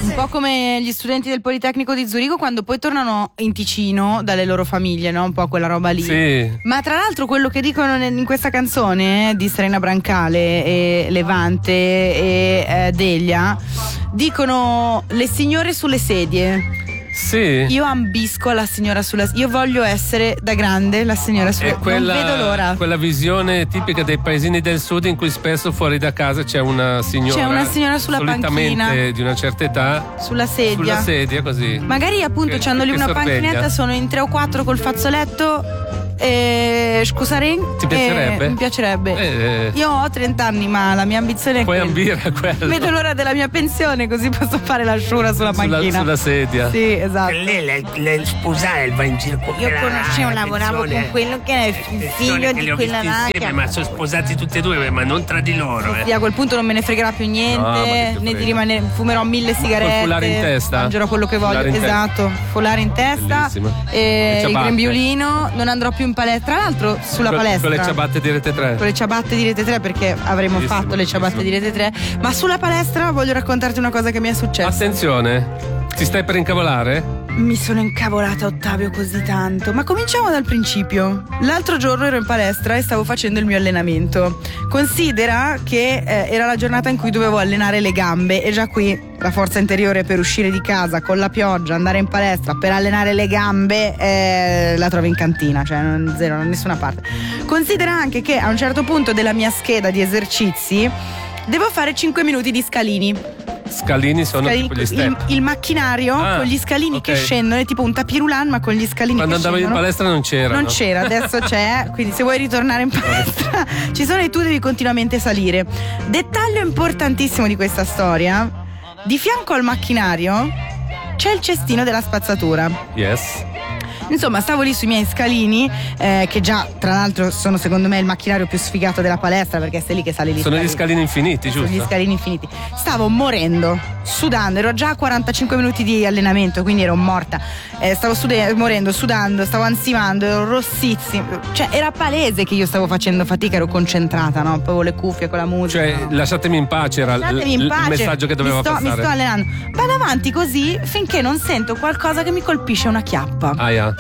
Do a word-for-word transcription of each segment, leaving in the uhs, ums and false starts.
un po' come gli studenti del Politecnico di Zurigo quando poi tornano in Ticino dalle loro famiglie, no? Un po' quella roba lì. Sì. Ma tra l'altro quello che dicono in questa canzone di Serena Brancale e Levante e eh, Delia, dicono le signore sulle sedie. Sì. Io ambisco la signora sulla io voglio essere da grande la signora sulla quella, non vedo l'ora. Quella visione tipica dei paesini del sud in cui spesso fuori da casa c'è una signora. C'è una signora sulla solitamente panchina. Di una certa età. Sulla sedia. Sulla sedia così. Magari appunto che, c'hanno lì una sorveglia. panchinetta, sono in tre o quattro col fazzoletto. E scusare? Ti piacerebbe? Eh, mi piacerebbe. Eh. Io ho trenta anni, ma la mia ambizione è Puoi quella. ambire a quello. Vedo l'ora della mia pensione, così posso fare la sciura sulla sulla, panchina. sulla sedia. Sì, esatto. Lei le, le sposare va in circo. Io conoscevo, lavoravo con quello che era il figlio di quella insieme, ma sono sposati tutti e due, ma non tra di loro. Sì, Eh. a quel punto non me ne fregherà più niente, No, ma che ti né frega. di rimanere, fumerò mille sigarette. Col foulare in testa? Mangerò quello che voglio, Foulare in esatto. Foulare in testa. Bellissimo. E Le il ciabatte. grembiulino, non andrò più in palestra. Tra l'altro sulla Con- palestra. Con le ciabatte di Rete tre. Con le ciabatte di Rete tre, perché avremmo Bellissimo, fatto le ciabatte bellissimo. di Rete tre. Ma sulla palestra voglio raccontarti una cosa che mi è successa. Attenzione, ti stai per incavolare? Mi sono incavolata, Ottavio, così tanto. Ma cominciamo dal principio. L'altro giorno ero in palestra e stavo facendo il mio allenamento. Considera che eh, era la giornata in cui dovevo allenare le gambe e già qui la forza interiore per uscire di casa con la pioggia, andare in palestra per allenare le gambe eh, la trovo in cantina, cioè non, zero, da nessuna parte. Considera anche che a un certo punto della mia scheda di esercizi devo fare cinque minuti di scalini. Scalini sono Scalini, tipo gli step. il, il macchinario Ah, con gli scalini ok. che scendono, è tipo un tapirulan ma con gli scalini Quando che andavi in scendono. palestra non c'era. Non no? c'era, adesso c'è, quindi se vuoi ritornare in palestra ci sono e tu devi continuamente salire. Dettaglio importantissimo di questa storia: di fianco al macchinario c'è il cestino della spazzatura. Yes. Insomma, stavo lì sui miei scalini, eh, che già tra l'altro sono secondo me il macchinario più sfigato della palestra, perché sei lì che sali lì. Sono gli scalini infiniti, Sono giusto? gli scalini infiniti. Stavo morendo, sudando, ero già a quarantacinque minuti di allenamento, quindi ero morta. Eh, stavo sude- morendo, sudando, stavo ansimando, ero rossissima. Cioè, era palese che io stavo facendo fatica, ero concentrata, no? Avevo le cuffie con la musica. Cioè, lasciatemi in pace, era l- Lasciatemi in il pace. messaggio che doveva mi sto, passare. Mi sto allenando. Vado avanti così finché non sento qualcosa che mi colpisce una chiappa. Aia.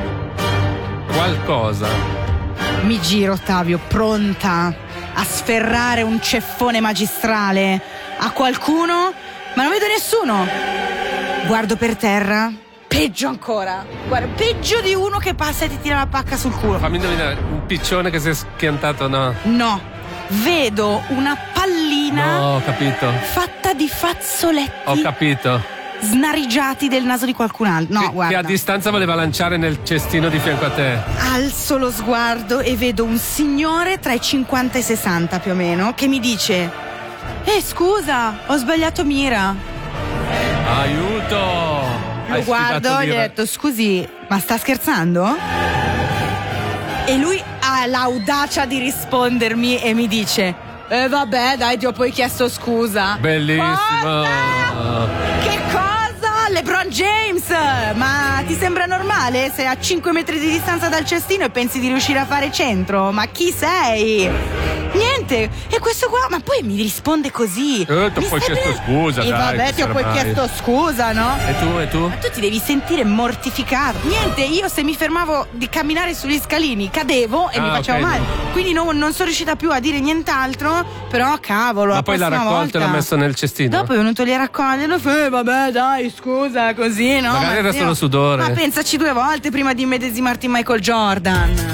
Qualcosa. Mi giro, Ottavio, pronta a sferrare un ceffone magistrale a qualcuno, ma non vedo nessuno. Guardo per terra, peggio ancora. Guarda, peggio di uno che passa e ti tira la pacca sul culo. Fammi indovinare, un piccione che si è schiantato, no? No, vedo una pallina No, ho capito. fatta di fazzoletti Ho capito. snarigiati del naso di qualcun altro. No, che, guarda. che a distanza voleva lanciare nel cestino di fianco a te. Alzo lo sguardo e vedo un signore tra i cinquanta e i sessanta più o meno che mi dice: eh scusa, ho sbagliato mira. Aiuto! Lo Hai guardo sfidato e gli ho dire- detto: scusi, ma sta scherzando? E lui ha l'audacia di rispondermi e mi dice: eh vabbè dai, ti ho poi chiesto scusa. Bellissimo. Cosa? Che cosa? LeBron James! Ma ti sembra normale? Sei a cinque metri di distanza dal cestino e pensi di riuscire a fare centro? Ma chi sei? Niente, e questo qua, ma poi mi risponde così. Eh, ti ho Mi poi stai chiesto bene? scusa, E dai, vabbè, che ti ho poi ormai. chiesto scusa, no? E tu, e tu? Ma tu ti devi sentire mortificato. Niente, io se mi fermavo di camminare sugli scalini cadevo e Ah, mi facevo ok. male. Quindi non, non sono riuscita più a dire nient'altro. Però cavolo, Ma la poi l'ha prossima raccolto e l'ha volta- messo nel cestino? Dopo è venuto lì a raccoglierlo. Eh, vabbè, dai, scusa, così, no? Magari era Matteo? solo sudore. Ma pensaci due volte prima di immedesimarti in Michael Jordan.